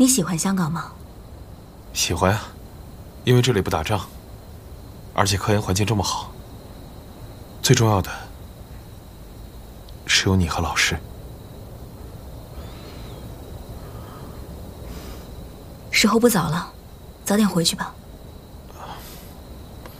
你喜欢香港吗？ 喜欢啊，因为这里不打仗，而且科研环境这么好。最重要的是有你和老师。 时候不早了，早点回去吧。